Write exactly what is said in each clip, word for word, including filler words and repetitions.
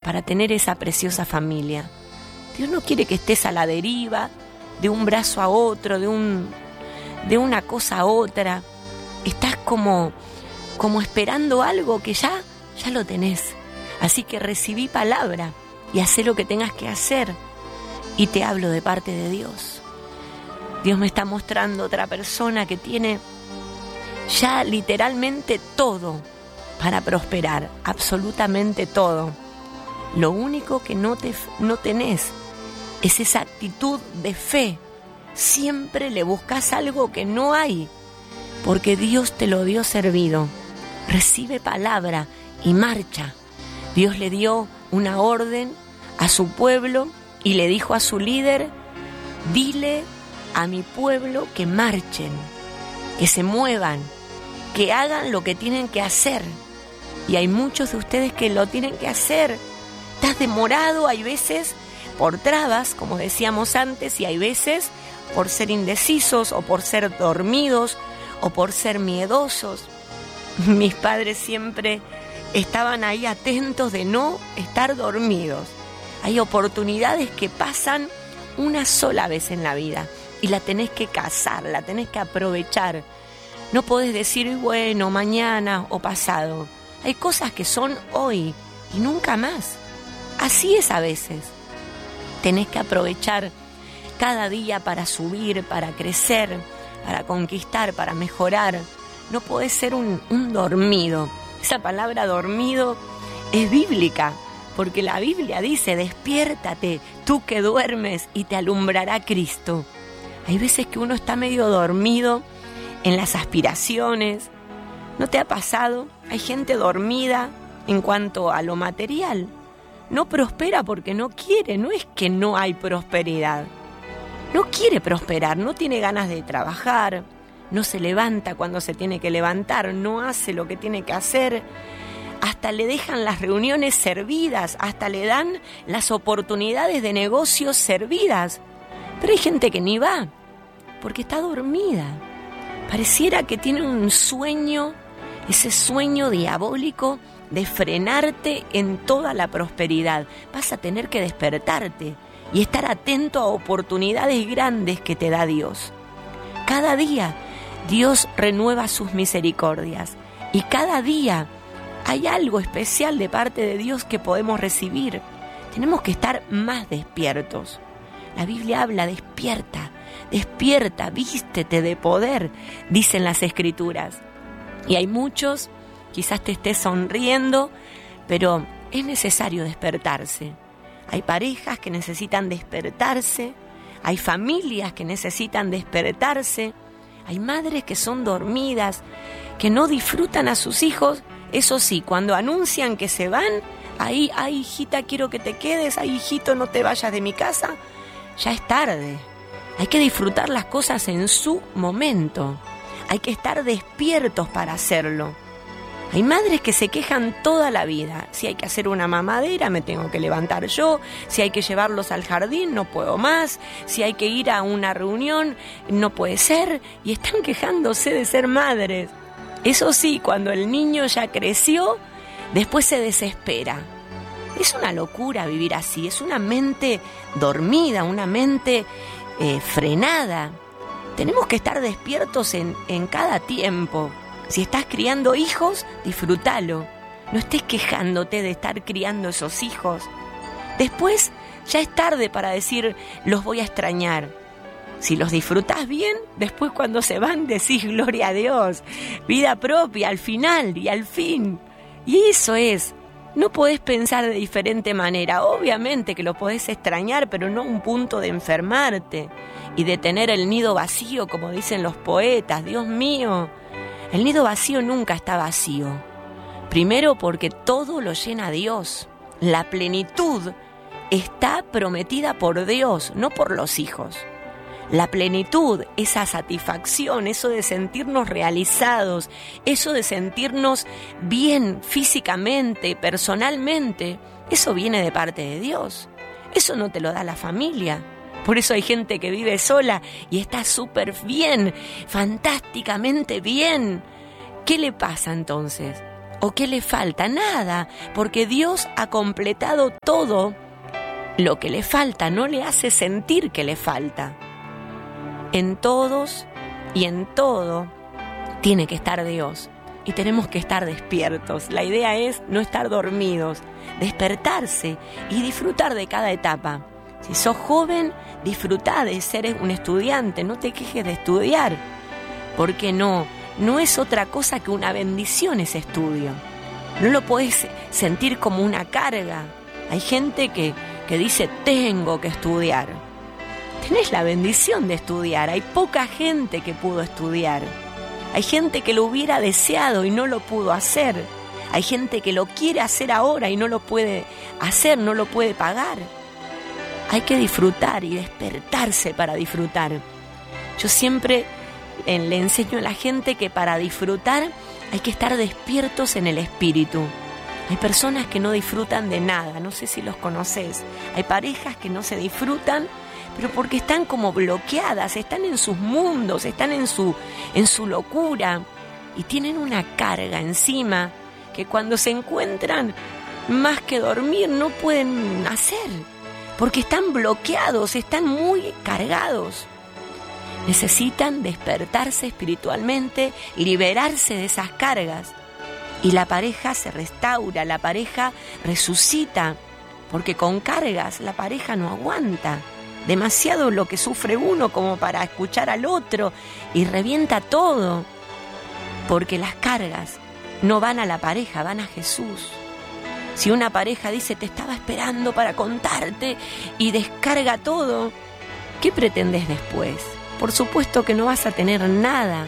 para tener esa preciosa familia. Dios no quiere que estés a la deriva, de un brazo a otro, de un, de una cosa a otra. Estás como, como esperando algo que ya, ya lo tenés. Así que recibí palabra y hacé lo que tengas que hacer. Y te hablo de parte de Dios. Dios me está mostrando otra persona que tiene ya literalmente todo para prosperar, absolutamente todo. Lo único que no, te, no tenés es esa actitud de fe. Siempre le buscas algo que no hay, porque Dios te lo dio servido. Recibe palabra y marcha. Dios le dio una orden a su pueblo y le dijo a su líder: dile a mi pueblo que marchen, que se muevan, que hagan lo que tienen que hacer. Y hay muchos de ustedes que lo tienen que hacer. Estás demorado, hay veces por trabas, como decíamos antes, y hay veces por ser indecisos o por ser dormidos o por ser miedosos. Mis padres siempre estaban ahí atentos de no estar dormidos. Hay oportunidades que pasan una sola vez en la vida y la tenés que cazar, la tenés que aprovechar. No podés decir, bueno, mañana o pasado. Hay cosas que son hoy y nunca más. Así es a veces. Tenés que aprovechar cada día para subir, para crecer, para conquistar, para mejorar. No podés ser un, un dormido. Esa palabra dormido es bíblica, porque la Biblia dice: despiértate, tú que duermes, y te alumbrará Cristo. Hay veces que uno está medio dormido en las aspiraciones. ¿No te ha pasado? Hay gente dormida en cuanto a lo material. No prospera porque no quiere, no es que no hay prosperidad. No quiere prosperar, no tiene ganas de trabajar, no se levanta cuando se tiene que levantar, no hace lo que tiene que hacer. Hasta le dejan las reuniones servidas, hasta le dan las oportunidades de negocios servidas. Pero hay gente que ni va, porque está dormida. Pareciera que tiene un sueño, ese sueño diabólico de frenarte en toda la prosperidad. Vas a tener que despertarte y estar atento a oportunidades grandes que te da Dios. Cada día Dios renueva sus misericordias y cada día hay algo especial de parte de Dios que podemos recibir. Tenemos que estar más despiertos. La Biblia habla: despierta, despierta, vístete de poder, dicen las Escrituras. Y hay muchos, quizás te estés sonriendo, pero es necesario despertarse. Hay parejas que necesitan despertarse, hay familias que necesitan despertarse, hay madres que son dormidas, que no disfrutan a sus hijos. Eso sí, cuando anuncian que se van, ahí, ay hijita, quiero que te quedes, ay hijito, no te vayas de mi casa, ya es tarde. Hay que disfrutar las cosas en su momento. Hay que estar despiertos para hacerlo. Hay madres que se quejan toda la vida. Si hay que hacer una mamadera, me tengo que levantar yo. Si hay que llevarlos al jardín, no puedo más. Si hay que ir a una reunión, no puede ser. Y están quejándose de ser madres. Eso sí, cuando el niño ya creció, después se desespera. Es una locura vivir así. Es una mente dormida, una mente eh, frenada. Tenemos que estar despiertos en, en cada tiempo. Si estás criando hijos, disfrútalo. No estés quejándote de estar criando esos hijos. Después ya es tarde para decir, los voy a extrañar. Si los disfrutás bien, después cuando se van decís, gloria a Dios. Vida propia al final y al fin. Y eso es. No podés pensar de diferente manera. Obviamente que lo podés extrañar, pero no a un punto de enfermarte y de tener el nido vacío, como dicen los poetas. Dios mío, el nido vacío nunca está vacío. Primero porque todo lo llena Dios. La plenitud está prometida por Dios, no por los hijos. La plenitud, esa satisfacción, eso de sentirnos realizados, eso de sentirnos bien físicamente, personalmente, eso viene de parte de Dios. Eso no te lo da la familia. Por eso hay gente que vive sola y está súper bien, fantásticamente bien. ¿Qué le pasa entonces? ¿O qué le falta? Nada, porque Dios ha completado todo. Lo que le falta no le hace sentir que le falta. En todos y en todo tiene que estar Dios. Y tenemos que estar despiertos. La idea es no estar dormidos, despertarse y disfrutar de cada etapa. Si sos joven, disfrutá de ser un estudiante, no te quejes de estudiar. Porque no, no es otra cosa que una bendición ese estudio. No lo podés sentir como una carga. Hay gente que, que dice, tengo que estudiar. Tenés la bendición de estudiar. Hay poca gente que pudo estudiar. Hay gente que lo hubiera deseado y no lo pudo hacer. Hay gente que lo quiere hacer ahora y no lo puede hacer, no lo puede pagar. Hay que disfrutar y despertarse para disfrutar. Yo siempre eh, le enseño a la gente que para disfrutar hay que estar despiertos en el espíritu. Hay personas que no disfrutan de nada, no sé si los conoces. Hay parejas que no se disfrutan, pero porque están como bloqueadas, están en sus mundos, están en su, en su locura y tienen una carga encima que cuando se encuentran más que dormir no pueden hacer, porque están bloqueados, están muy cargados. Necesitan despertarse espiritualmente, liberarse de esas cargas y la pareja se restaura, la pareja resucita, porque con cargas la pareja no aguanta. Demasiado lo que sufre uno como para escuchar al otro y revienta todo, porque las cargas no van a la pareja, van a Jesús. Si una pareja dice te estaba esperando para contarte y descarga todo, ¿qué pretendes después? Por supuesto que no vas a tener nada,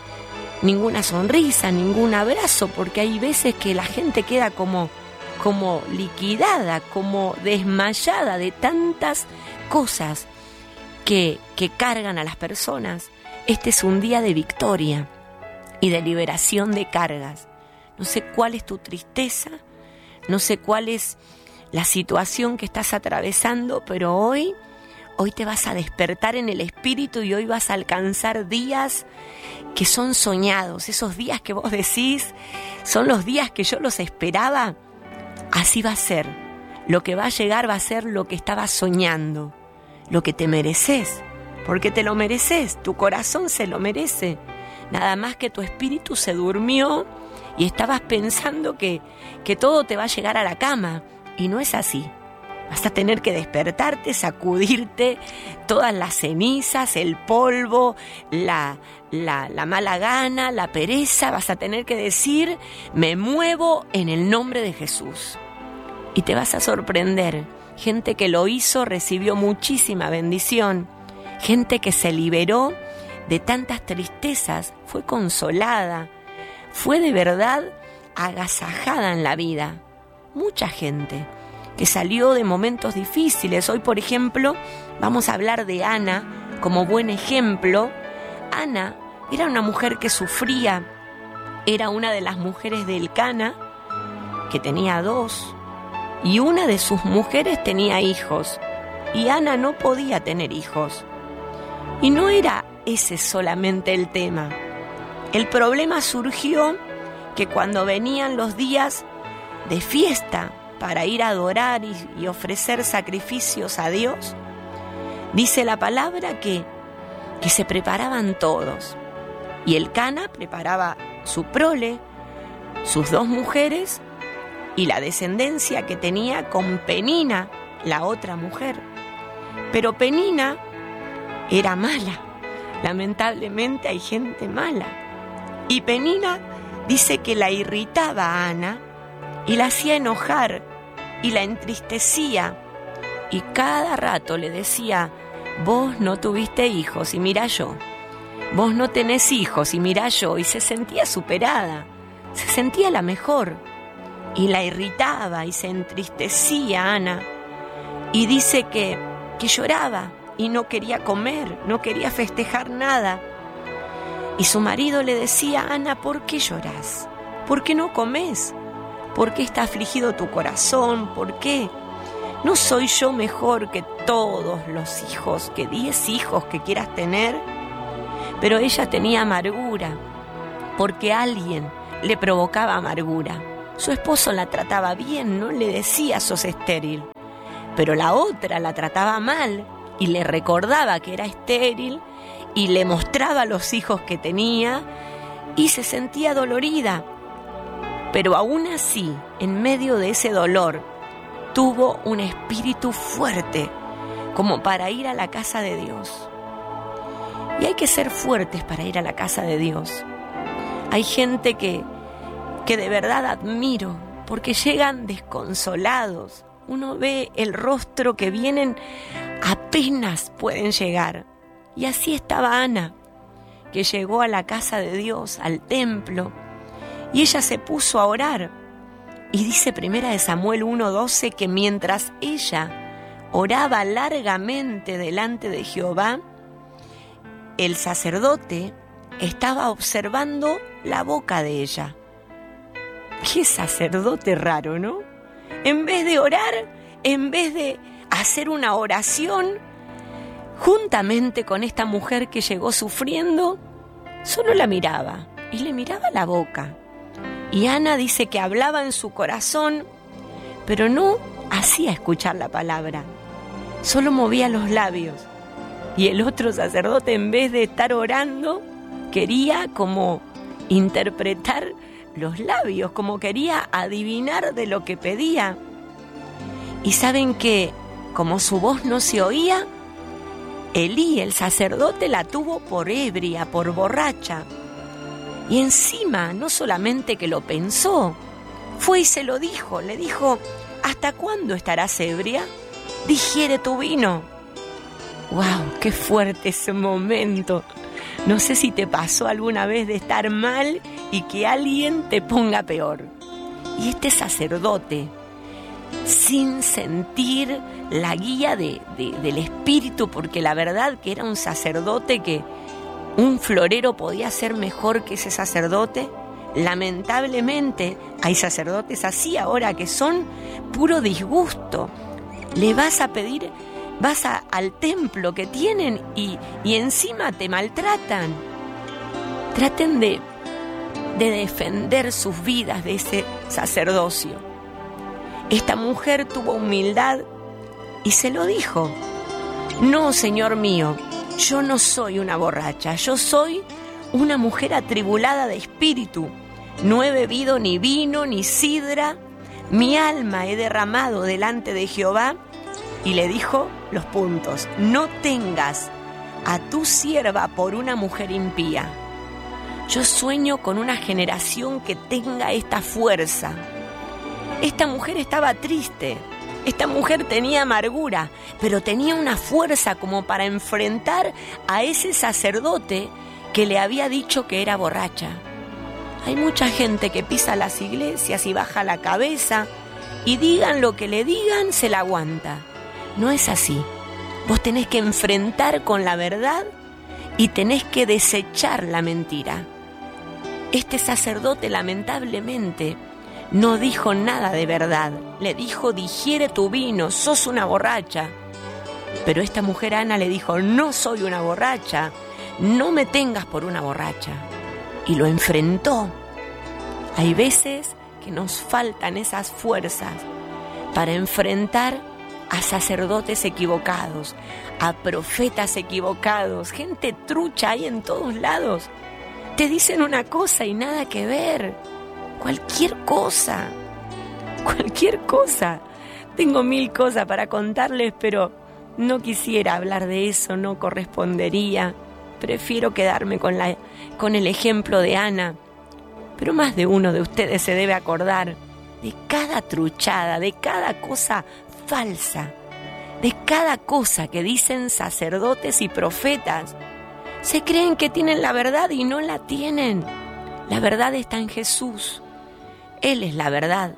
ninguna sonrisa, ningún abrazo, porque hay veces que la gente queda como, como liquidada, como desmayada de tantas cosas que, que cargan a las personas. Este es un día de victoria y de liberación de cargas. No sé cuál es tu tristeza, no sé cuál es la situación que estás atravesando, pero hoy, hoy te vas a despertar en el espíritu y hoy vas a alcanzar días que son soñados. Esos días que vos decís, son los días que yo los esperaba. Así va a ser. Lo que va a llegar va a ser lo que estabas soñando, lo que te mereces, porque te lo mereces, tu corazón se lo merece. Nada más que tu espíritu se durmió y estabas pensando que, que todo te va a llegar a la cama, y no es así. Vas a tener que despertarte, sacudirte todas las cenizas, el polvo, la, la, la mala gana, la pereza. Vas a tener que decir, me muevo en el nombre de Jesús. Y te vas a sorprender. Gente que lo hizo recibió muchísima bendición. Gente que se liberó de tantas tristezas, fue consolada, fue de verdad agasajada en la vida. Mucha gente que salió de momentos difíciles. Hoy, por ejemplo, vamos a hablar de Ana como buen ejemplo. Ana era una mujer que sufría, era una de las mujeres de Elcana, que tenía dos, y una de sus mujeres tenía hijos, y Ana no podía tener hijos. Y no era ese solamente el tema. El problema surgió que cuando venían los días de fiesta para ir a adorar y, y ofrecer sacrificios a Dios, dice la palabra que, que se preparaban todos. Y Elcana preparaba su prole, sus dos mujeres y la descendencia que tenía con Penina, la otra mujer. Pero Penina era mala. Lamentablemente hay gente mala. Y Penina dice que la irritaba a Ana y la hacía enojar y la entristecía. Y cada rato le decía, vos no tuviste hijos y mirá yo. Vos no tenés hijos y mirá yo. Y se sentía superada, se sentía la mejor. Y la irritaba y se entristecía Ana. Y dice que, que lloraba y no quería comer, no quería festejar nada. Y su marido le decía, Ana, ¿por qué llorás? ¿Por qué no comés? ¿Por qué está afligido tu corazón? ¿Por qué? ¿No soy yo mejor que todos los hijos, que diez hijos que quieras tener? Pero ella tenía amargura, porque alguien le provocaba amargura. Su esposo la trataba bien, no le decía sos estéril, pero la otra la trataba mal y le recordaba que era estéril y le mostraba los hijos que tenía y se sentía dolorida. Pero aún así, en medio de ese dolor, tuvo un espíritu fuerte como para ir a la casa de Dios. Y hay que ser fuertes para ir a la casa de Dios. Hay gente que, que de verdad admiro porque llegan desconsolados. Uno ve el rostro que vienen, apenas pueden llegar. Y así estaba Ana, que llegó a la casa de Dios, al templo, y ella se puso a orar. Y dice Primera de Samuel uno doce que mientras ella oraba largamente delante de Jehová, el sacerdote estaba observando la boca de ella. Qué sacerdote raro, ¿no? En vez de orar, en vez de hacer una oración, juntamente con esta mujer que llegó sufriendo, solo la miraba y le miraba la boca. Y Ana dice que hablaba en su corazón, pero no hacía escuchar la palabra, solo movía los labios. Y el otro sacerdote, en vez de estar orando, quería como interpretar los labios, como quería adivinar de lo que pedía. Y saben que, como su voz no se oía, Elí, el sacerdote, la tuvo por ebria, por borracha. Y encima, no solamente que lo pensó, fue y se lo dijo, le dijo, ¿hasta cuándo estarás ebria? Digiere tu vino. ¡Wow! ¡Qué fuerte ese momento! No sé si te pasó alguna vez de estar mal y que alguien te ponga peor. Y este sacerdote, sin sentir la guía de, de, del espíritu, porque la verdad que era un sacerdote que un florero podía ser mejor que ese sacerdote. Lamentablemente hay sacerdotes así ahora que son puro disgusto. Le vas a pedir, vas a, al templo que tienen y, y encima te maltratan. Traten de, de defender sus vidas de ese sacerdocio. Esta mujer tuvo humildad y se lo dijo. No, Señor mío, yo no soy una borracha, yo soy una mujer atribulada de espíritu. No he bebido ni vino ni sidra, mi alma he derramado delante de Jehová. Y le dijo los puntos: no tengas a tu sierva por una mujer impía. Yo sueño con una generación que tenga esta fuerza. Esta mujer estaba triste, esta mujer tenía amargura, pero tenía una fuerza como para enfrentar a ese sacerdote que le había dicho que era borracha. Hay mucha gente que pisa las iglesias y baja la cabeza y digan lo que le digan, se la aguanta. No es así. Vos tenés que enfrentar con la verdad y tenés que desechar la mentira. Este sacerdote lamentablemente no dijo nada de verdad. Le dijo, digiere tu vino, sos una borracha. Pero esta mujer Ana le dijo, no soy una borracha, no me tengas por una borracha. Y lo enfrentó. Hay veces que nos faltan esas fuerzas para enfrentar a sacerdotes equivocados, a profetas equivocados, gente trucha hay en todos lados. Te dicen una cosa y nada que ver. Cualquier cosa, cualquier cosa. Tengo mil cosas para contarles, pero no quisiera hablar de eso, no correspondería. Prefiero quedarme con, la, con el ejemplo de Ana. Pero más de uno de ustedes se debe acordar de cada truchada, de cada cosa falsa, de cada cosa que dicen sacerdotes y profetas. Se creen que tienen la verdad y no la tienen. La verdad está en Jesús. Él es la verdad.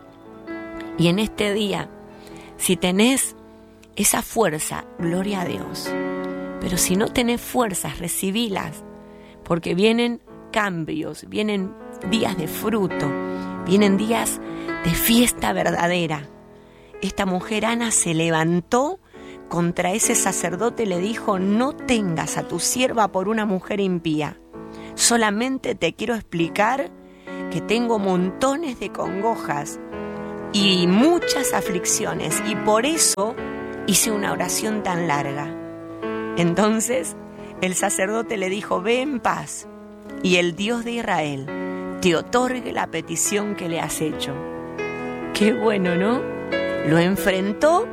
Y en este día, si tenés esa fuerza, gloria a Dios. Pero si no tenés fuerzas, recibílas, porque vienen cambios, vienen días de fruto, vienen días de fiesta verdadera. Esta mujer Ana se levantó contra ese sacerdote y le dijo, no tengas a tu sierva por una mujer impía. Solamente te quiero explicar que tengo montones de congojas y muchas aflicciones, y por eso hice una oración tan larga. Entonces el sacerdote le dijo: ve en paz, y el Dios de Israel te otorgue la petición que le has hecho. Qué bueno, ¿no? Lo enfrentó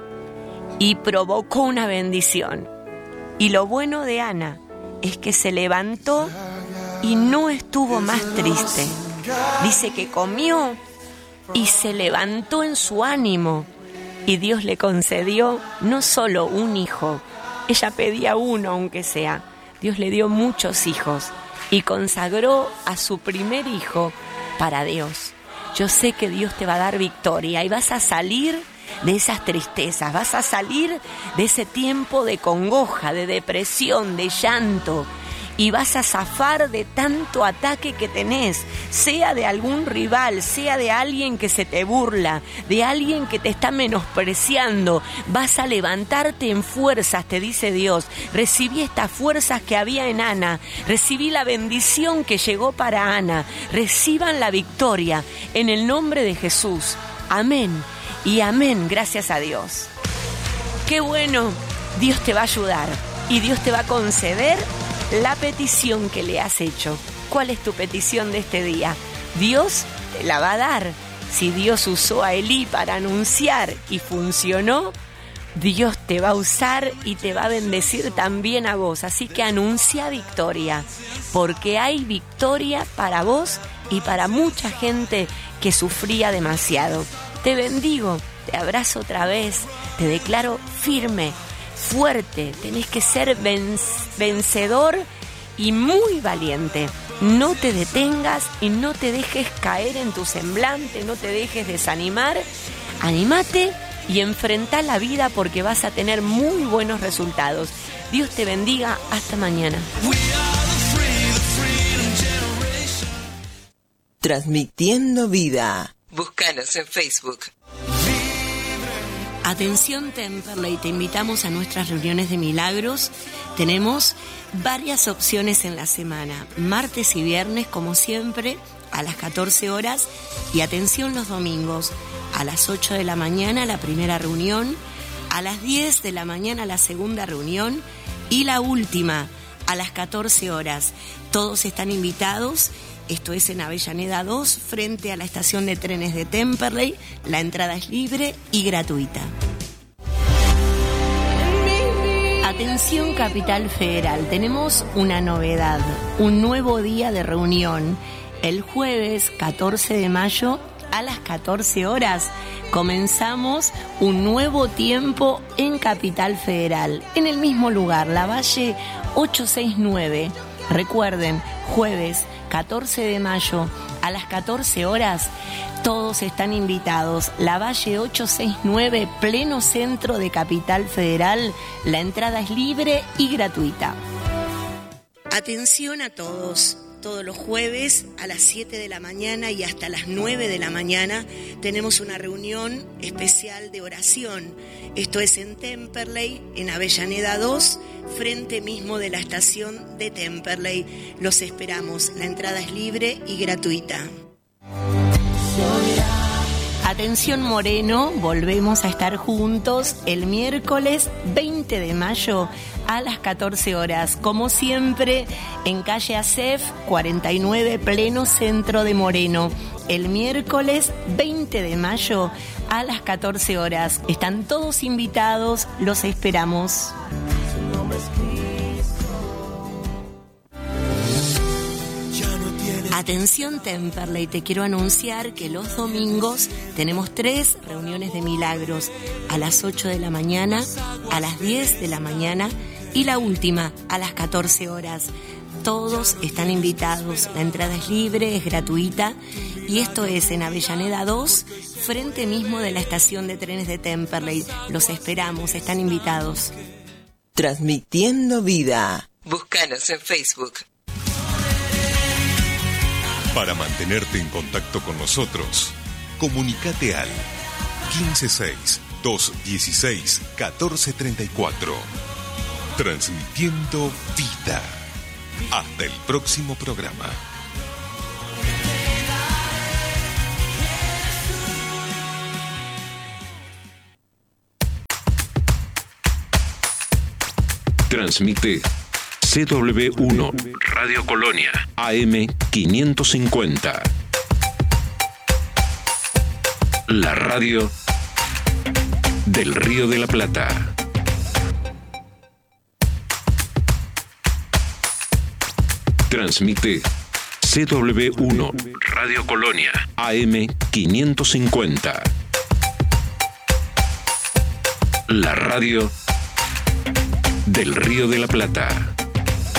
y provocó una bendición. Y lo bueno de Ana es que se levantó y no estuvo más triste. Dice que comió y se levantó en su ánimo, y Dios le concedió no solo un hijo, ella pedía uno aunque sea, Dios le dio muchos hijos y consagró a su primer hijo para Dios. Yo sé que Dios te va a dar victoria y vas a salir de esas tristezas, vas a salir de ese tiempo de congoja, de depresión, de llanto, y vas a zafar de tanto ataque que tenés, sea de algún rival, sea de alguien que se te burla, de alguien que te está menospreciando. Vas a levantarte en fuerzas, te dice Dios. Recibí estas fuerzas que había en Ana, recibí la bendición que llegó para Ana. Reciban la victoria en el nombre de Jesús. Amén y amén, gracias a Dios. Qué bueno, Dios te va a ayudar y Dios te va a conceder la petición que le has hecho. ¿Cuál es tu petición de este día? Dios te la va a dar. Si Dios usó a Elí para anunciar y funcionó, Dios te va a usar y te va a bendecir también a vos. Así que anuncia victoria, porque hay victoria para vos y para mucha gente que sufría demasiado. Te bendigo, te abrazo otra vez, te declaro firme, fuerte. Tenés que ser vencedor y muy valiente. No te detengas y no te dejes caer en tu semblante, no te dejes desanimar. Anímate y enfrentá la vida, porque vas a tener muy buenos resultados. Dios te bendiga, hasta mañana. Transmitiendo vida. Búscanos en Facebook. Atención Temperley, te invitamos a nuestras reuniones de milagros. Tenemos varias opciones en la semana, martes y viernes como siempre a las catorce horas, y atención los domingos a las ocho de la mañana la primera reunión, a las diez de la mañana la segunda reunión y la última a las catorce horas. Todos están invitados. Esto es en Avellaneda dos, frente a la estación de trenes de Temperley. La entrada es libre y gratuita. Atención Capital Federal, tenemos una novedad, un nuevo día de reunión. El jueves catorce de mayo a las catorce horas comenzamos un nuevo tiempo en Capital Federal, en el mismo lugar, La Valle ochocientos sesenta y nueve. Recuerden, jueves catorce de mayo a las catorce horas, todos están invitados. La Valle ochocientos sesenta y nueve, pleno centro de Capital Federal. La entrada es libre y gratuita. Atención a todos. Todos los jueves a las siete de la mañana y hasta las nueve de la mañana tenemos una reunión especial de oración. Esto es en Temperley, en Avellaneda dos, frente mismo de la estación de Temperley. Los esperamos. La entrada es libre y gratuita. Atención Moreno, volvemos a estar juntos el miércoles veinte de mayo a las catorce horas, como siempre, en calle Acef cuarenta y nueve, pleno centro de Moreno. El miércoles veinte de mayo a las catorce horas. Están todos invitados, los esperamos. Atención Temperley, te quiero anunciar que los domingos tenemos tres reuniones de milagros, a las ocho de la mañana, a las diez de la mañana y la última a las catorce horas. Todos están invitados, la entrada es libre, es gratuita, y esto es en Avellaneda dos, frente mismo de la estación de trenes de Temperley. Los esperamos, están invitados. Transmitiendo vida. Búscanos en Facebook. Para mantenerte en contacto con nosotros, comunícate al quince seis, doscientos dieciséis, catorce treinta y cuatro. Transmitiendo vida. Hasta el próximo programa. Transmite C W uno Radio Colonia A M quinientos cincuenta. La radio del Río de la Plata. Transmite C W uno Radio Colonia A M quinientos cincuenta. La radio del Río de la Plata.